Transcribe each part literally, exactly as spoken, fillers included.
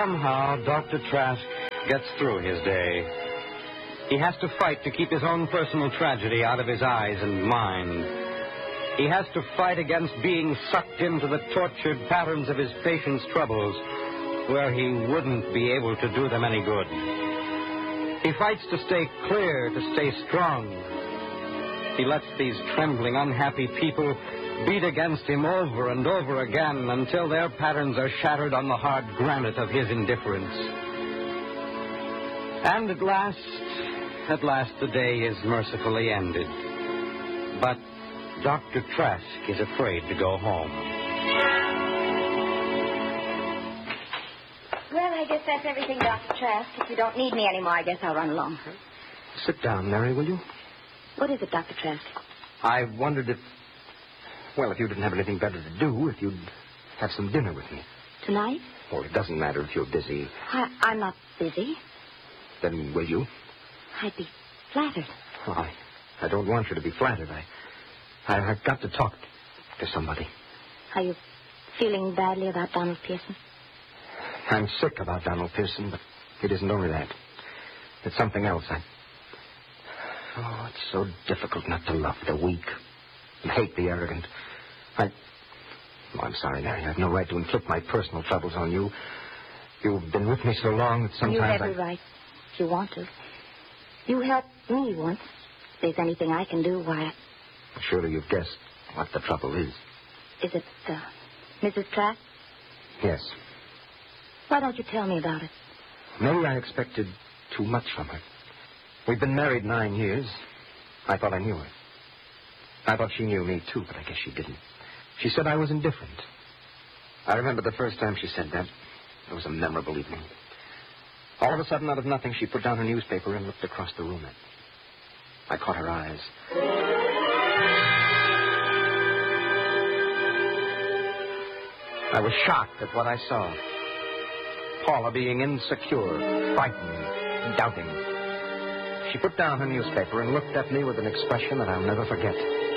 Somehow, Doctor Trask gets through his day. He has to fight to keep his own personal tragedy out of his eyes and mind. He has to fight against being sucked into the tortured patterns of his patients' troubles, where he wouldn't be able to do them any good. He fights to stay clear, to stay strong. He lets these trembling, unhappy people beat against him over and over again until their patterns are shattered on the hard granite of his indifference. And at last, at last the day is mercifully ended. But Doctor Trask is afraid to go home. Well, I guess that's everything, Doctor Trask. If you don't need me anymore, I guess I'll run along. Sit down, Mary, will you? What is it, Doctor Trask? I wondered if, well, if you didn't have anything better to do, if you'd have some dinner with me. Tonight? Oh, it doesn't matter if you're busy. I, I'm not busy. Then will you? I'd be flattered. Oh, I, I don't want you to be flattered. I, I, I've got to talk to somebody. Are you feeling badly about Donald Pearson? I'm sick about Donald Pearson, but it isn't only that. It's something else. I... Oh, it's so difficult not to love the weak and hate the arrogant. I... Oh, I'm sorry, Mary. I've no right to inflict my personal troubles on you. You've been with me so long that sometimes You have every I... right, if you want to. You helped me once. If there's anything I can do, why... Surely you've guessed what the trouble is. Is it, uh, Missus Trask? Yes. Why don't you tell me about it? Maybe I expected too much from her. We've been married nine years. I thought I knew her. I thought she knew me, too, but I guess she didn't. She said I was indifferent. I remember the first time she said that. It was a memorable evening. All of a sudden, out of nothing, she put down her newspaper and looked across the room at me. I caught her eyes. I was shocked at what I saw. Paula being insecure, frightened, doubting. She put down her newspaper and looked at me with an expression that I'll never forget.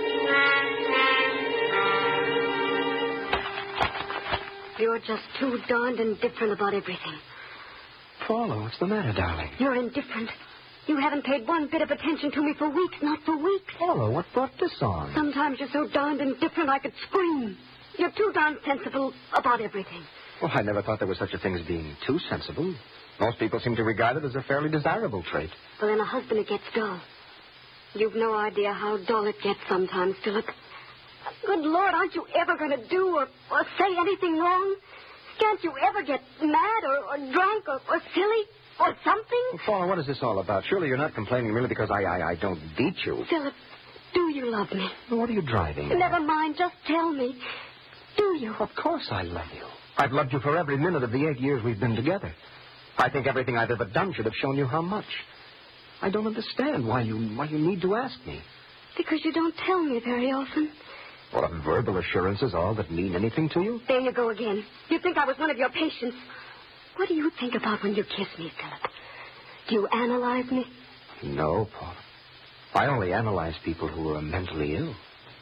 You're just too darned indifferent about everything. Paula, what's the matter, darling? You're indifferent. You haven't paid one bit of attention to me for weeks, not for weeks. Paula, what brought this on? Sometimes you're so darned indifferent I could scream. You're too darned sensible about everything. Well, I never thought there was such a thing as being too sensible. Most people seem to regard it as a fairly desirable trait. Well, in a husband, it gets dull. You've no idea how dull it gets sometimes, Philip. Good Lord, aren't you ever going to do or, or say anything wrong? Can't you ever get mad or, or drunk or, or silly or something? Well, Paula, what is this all about? Surely you're not complaining merely because I, I, I don't beat you. Philip, do you love me? Well, what are you driving at? Never mind, just tell me. Do you? Of course I love you. I've loved you for every minute of the eight years we've been together. I think everything I've ever done should have shown you how much. I don't understand why you why you need to ask me. Because you don't tell me very often. Well, a verbal assurance is all that mean anything to you? There you go again. You think I was one of your patients. What do you think about when you kiss me, Philip? Do you analyze me? No, Paula. I only analyze people who are mentally ill.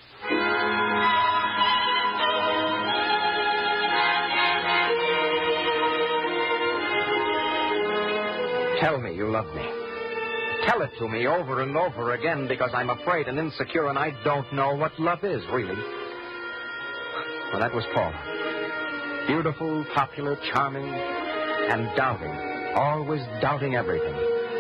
Tell me you love me. Tell it to me over and over again because I'm afraid and insecure and I don't know what love is, really. Well, that was Paula. Beautiful, popular, charming, and doubting. Always doubting everything.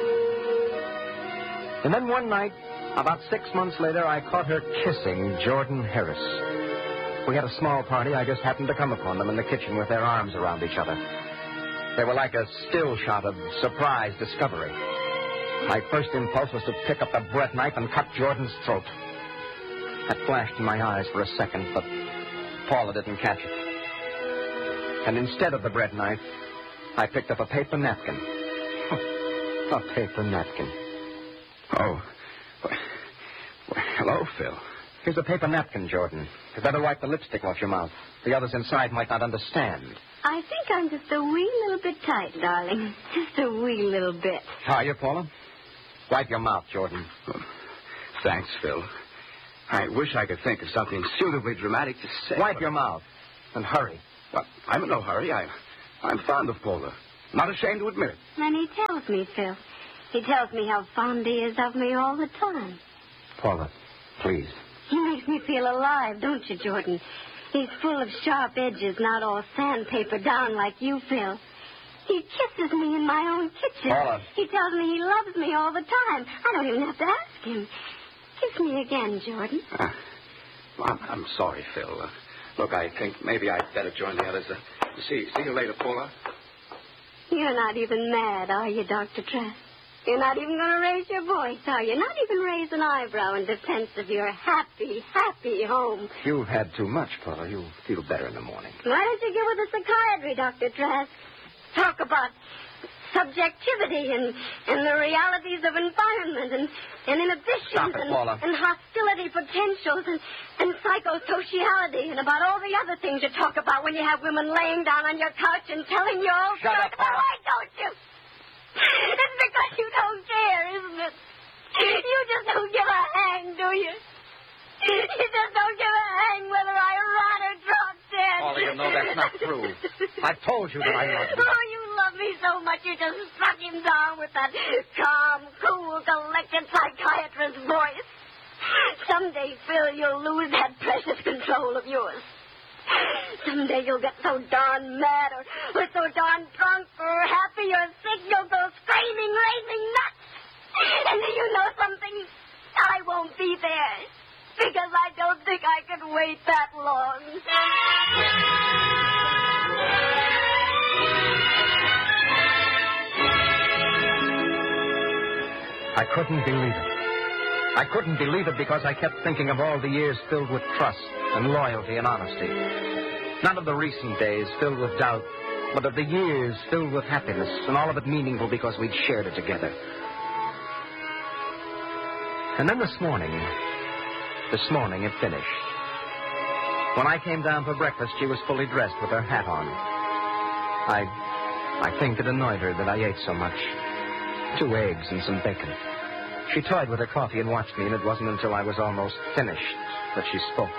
And then one night, about six months later, I caught her kissing Jordan Harris. We had a small party. I just happened to come upon them in the kitchen with their arms around each other. They were like a still shot of surprise discovery. My first impulse was to pick up the bread knife and cut Jordan's throat. That flashed in my eyes for a second, but Paula didn't catch it. And instead of the bread knife, I picked up a paper napkin. A paper napkin. Oh. Well, hello, Phil. Here's a paper napkin, Jordan. You better wipe the lipstick off your mouth. The others inside might not understand. I think I'm just a wee little bit tight, darling. Just a wee little bit. Are you, Paula? Wipe your mouth, Jordan. Oh, thanks, Phil. I wish I could think of something suitably dramatic to say. Wipe but... your mouth. And hurry. Well, I'm in no hurry. I, I'm fond of Paula. Not ashamed to admit it. And he tells me, Phil. He tells me how fond he is of me all the time. Paula, please. He makes me feel alive, don't you, Jordan? He's full of sharp edges, not all sandpaper down like you, Phil. He kisses me in my own kitchen. Paula. He tells me he loves me all the time. I don't even have to ask him. Kiss me again, Jordan. Uh, well, I'm, I'm sorry, Phil. Uh, look, I think maybe I'd better join the others. Uh, see, see you later, Paula. You're not even mad, are you, Doctor Trask? You're not even going to raise your voice, are you? Not even raise an eyebrow in defense of your happy, happy home. You've had too much, Paula. You'll feel better in the morning. Why don't you get with a psychiatry, Doctor Trask? Talk about subjectivity and, and the realities of environment and, and inhibitions Stop it, and, Paula. and hostility potentials and, and psychosociality and about all the other things you talk about when you have women laying down on your couch and telling you all Shut sorts. up, Paula. Why don't you? It's because you don't care, isn't it? You just don't give a hang, do you? You just don't give a hang whether I rot or drop dead. Paula, you know that's not true. I've told you that I love you. Oh, you love me so much you just suck him down with that calm, cool, collected psychiatrist's voice. Someday, Phil, you'll lose that precious control of yours. Someday you'll get so darn mad or, or so darn drunk or happy or sick you'll go screaming, racing nuts. And do you know something? I won't be there because I don't think I can wait that long. I couldn't believe it. I couldn't believe it because I kept thinking of all the years filled with trust and loyalty and honesty. Not of the recent days filled with doubt, but of the years filled with happiness, and all of it meaningful because we'd shared it together. And then this morning, this morning it finished. When I came down for breakfast, she was fully dressed with her hat on. I, I think it annoyed her that I ate so much. Two eggs and some bacon. She toyed with her coffee and watched me, and it wasn't until I was almost finished that she spoke.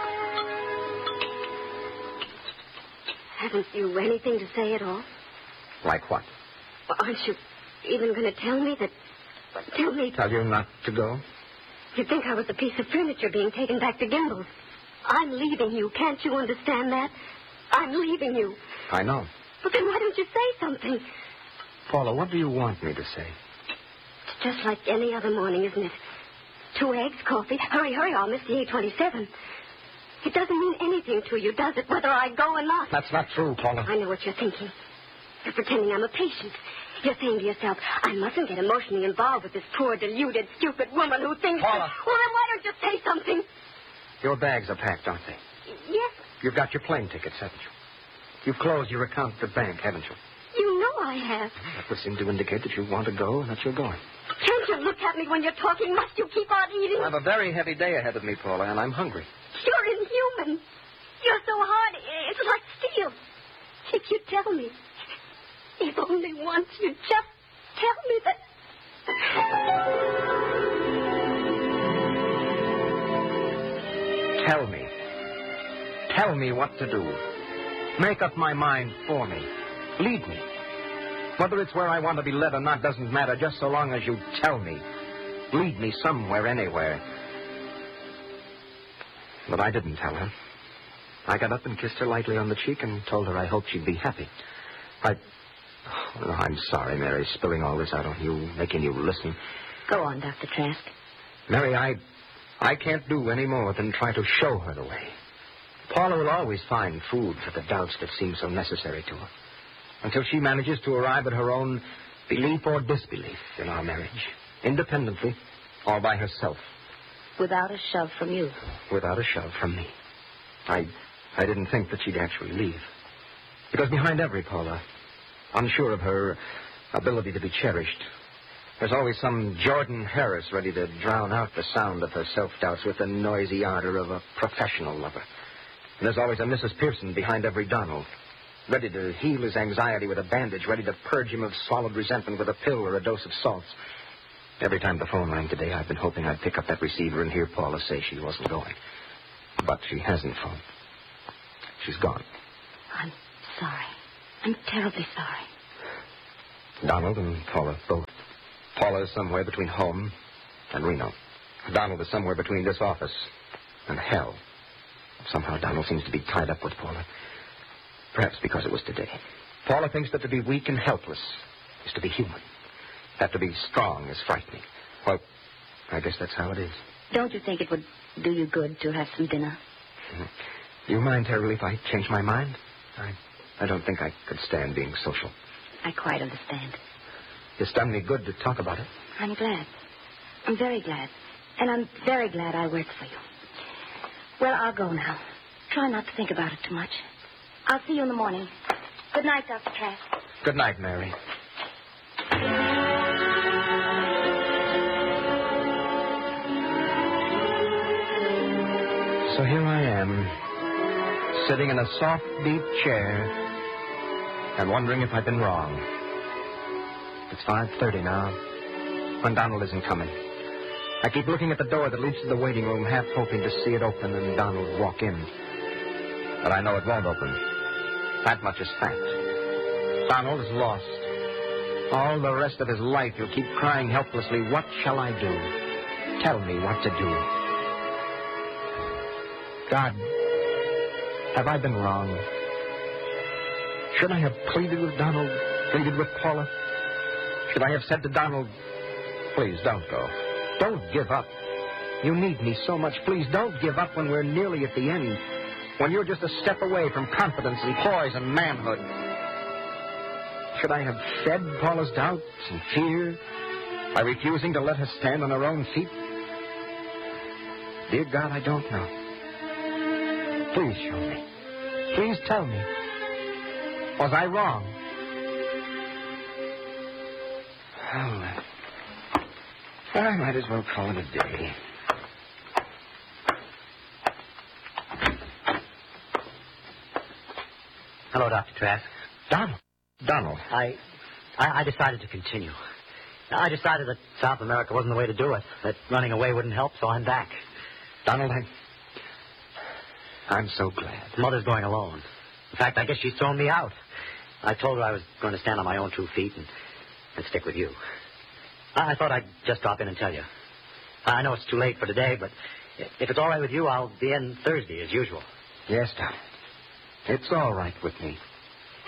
Haven't you anything to say at all? Like what? Well, aren't you even going to tell me that... well, tell me... Tell you not to go? You think I was a piece of furniture being taken back to Gimbel's. I'm leaving you. Can't you understand that? I'm leaving you. I know. But then why don't you say something? Paula, what do you want me to say? It's just like any other morning, isn't it? Two eggs, coffee. Hurry, hurry, I'll miss the eight twenty-seven. It doesn't mean anything to you, does it, whether I go or not? That's not true, Paula. I know what you're thinking. You're pretending I'm a patient. You're saying to yourself, I mustn't get emotionally involved with this poor, deluded, stupid woman who thinks... Paula. That... Well, then why don't you say something? Your bags are packed, aren't they? Yes, You've got your plane tickets, haven't you? You've closed your account at the bank, haven't you? you know I have. That would seem to indicate that you want to go and that you're going. Can't you look at me when you're talking? Must you keep on eating? I have a very heavy day ahead of me, Paula, and I'm hungry. You're inhuman. You're so hard. It's like steel. If you tell me, if only once you just tell me that... Tell me. Tell me what to do. Make up my mind for me. Lead me. Whether it's where I want to be led or not doesn't matter, just so long as you tell me. Lead me somewhere, anywhere. But I didn't tell her. I got up and kissed her lightly on the cheek and told her I hoped she'd be happy. I... Oh, I'm sorry, Mary, spilling all this out on you, making you listen. Go on, Doctor Trask. Mary, I... I can't do any more than try to show her the way. Paula will always find food for the doubts that seem so necessary to her, until she manages to arrive at her own belief or disbelief in our marriage, independently, all by herself. Without a shove from you. Without a shove from me. I, I didn't think that she'd actually leave. Because behind every Paula, unsure of her ability to be cherished, there's always some Jordan Harris ready to drown out the sound of her self-doubts with the noisy ardor of a professional lover. And there's always a Missus Pearson behind every Donald, ready to heal his anxiety with a bandage, ready to purge him of solid resentment with a pill or a dose of salts. Every time the phone rang today, I've been hoping I'd pick up that receiver and hear Paula say she wasn't going. But she hasn't phoned. She's gone. I'm sorry. I'm terribly sorry. Donald and Paula, both. Paula is somewhere between home and Reno. Donald is somewhere between this office and hell. Somehow Donald seems to be tied up with Paula. Perhaps because it was today. Paula thinks that to be weak and helpless is to be human. That to be strong is frightening. Well, I guess that's how it is. Don't you think it would do you good to have some dinner? Mm-hmm. You mind terribly if I change my mind? I, I don't think I could stand being social. I quite understand. It's done me good to talk about it. I'm glad. I'm very glad. And I'm very glad I worked for you. Well, I'll go now. Try not to think about it too much. I'll see you in the morning. Good night, Doctor Trask. Good night, Mary. So here I am, sitting in a soft, deep chair and wondering if I've been wrong. It's five thirty now, when Donald isn't coming. I keep looking at the door that leads to the waiting room, half hoping to see it open and Donald walk in. But I know it won't open. That much is fact. Donald is lost. All the rest of his life he'll keep crying helplessly, what shall I do? Tell me what to do. God, have I been wrong? Should I have pleaded with Donald, pleaded with Paula? Should I have said to Donald, please don't go. Don't give up. You need me so much. Please don't give up when we're nearly at the end. When you're just a step away from confidence and poise and manhood. Should I have fed Paula's doubts and fear by refusing to let her stand on her own feet? Dear God, I don't know. Please show me. Please tell me. Was I wrong? Well, I might as well call it a day. Hello, Doctor Trask. Donald. Donald. I, I I decided to continue. I decided that South America wasn't the way to do it, that running away wouldn't help, so I'm back. Donald, I... I'm so glad. Mother's going alone. In fact, I guess she's thrown me out. I told her I was going to stand on my own two feet and, and stick with you. I, I thought I'd just drop in and tell you. I know it's too late for today, but if it's all right with you, I'll be in Thursday as usual. Yes, Donald. It's all right with me.